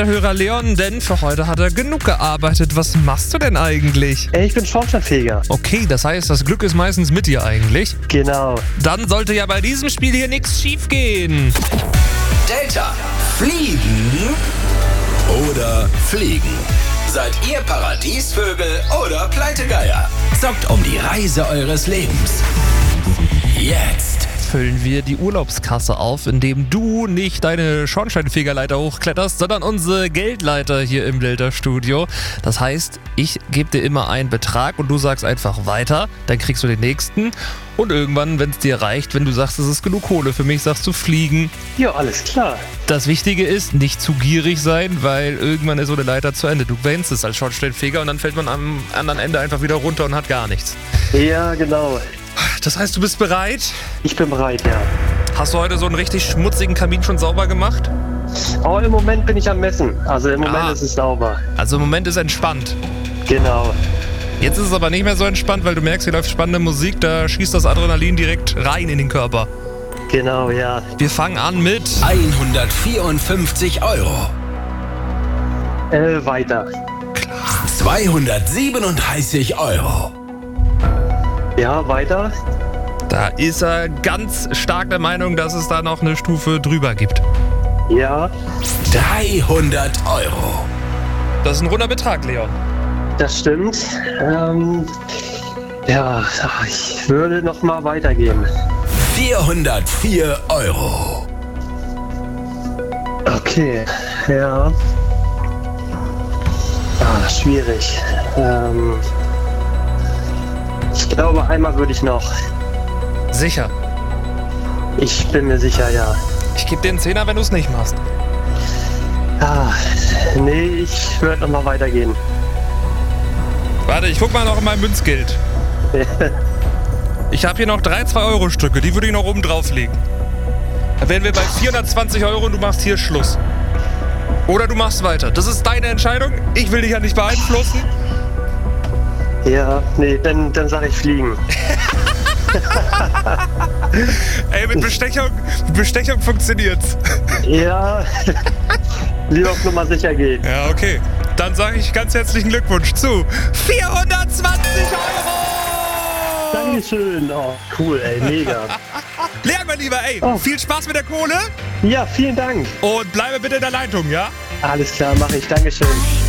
Hörer Leon, denn für heute hat er genug gearbeitet. Was machst du denn eigentlich? Ich bin Schornsteinfeger. Okay, das heißt, das Glück ist meistens mit dir eigentlich. Genau. Dann sollte ja bei diesem Spiel hier nichts schief gehen. Delta, fliegen oder fliegen? Seid ihr Paradiesvögel oder Pleitegeier? Zockt um die Reise eures Lebens. Jetzt. Füllen wir die Urlaubskasse auf, indem du nicht deine Schornsteinfegerleiter hochkletterst, sondern unsere Geldleiter hier im Delta-Studio. Das heißt, ich gebe dir immer einen Betrag und du sagst einfach weiter, dann kriegst du den nächsten. Und irgendwann, wenn es dir reicht, wenn du sagst, es ist genug Kohle für mich, sagst du fliegen. Ja, alles klar. Das Wichtige ist, nicht zu gierig sein, weil irgendwann ist so eine Leiter zu Ende. Du beendest es als Schornsteinfeger und dann fällt man am anderen Ende einfach wieder runter und hat gar nichts. Ja, genau. Das heißt, du bist bereit? Ich bin bereit, ja. Hast du heute so einen richtig schmutzigen Kamin schon sauber gemacht? Oh, im Moment bin ich am Messen. Also im Moment ist es sauber. Also im Moment ist entspannt. Genau. Jetzt ist es aber nicht mehr so entspannt, weil du merkst, hier läuft spannende Musik, da schießt das Adrenalin direkt rein in den Körper. Genau, ja. Wir fangen an mit 154 Euro. Weiter. 237 Euro. Ja, weiter. Da ist er ganz stark der Meinung, dass es da noch eine Stufe drüber gibt. Ja, 300 Euro. Das ist ein runder Betrag, Leon. das stimmt. Ja, ich würde noch mal weitergehen. 404 Euro. Okay, ja. Schwierig. Ich glaube, einmal würde ich noch. Sicher. Ich bin mir sicher, ja. Ich gebe dir einen Zehner, wenn du es nicht machst. Nee, ich würde noch mal weitergehen. Warte, ich guck mal noch in mein Münzgeld. Ich habe hier noch 3 2-Euro-Stücke, die würde ich noch oben drauflegen. Dann wären wir bei 420 Euro und du machst hier Schluss. Oder du machst weiter. Das ist deine Entscheidung. Ich will dich ja nicht beeinflussen. Ja, nee, dann sag ich fliegen. Ey, mit Bestechung funktioniert's. Ja, lieber auf Nummer sicher gehen. Ja, okay. Dann sage ich ganz herzlichen Glückwunsch zu 420 Euro! Dankeschön. Oh, cool, ey, mega. Leon, mein Lieber, ey, viel Spaß mit der Kohle Ja, vielen Dank. und bleibe bitte in der Leitung, ja? Alles klar, mache ich. Dankeschön.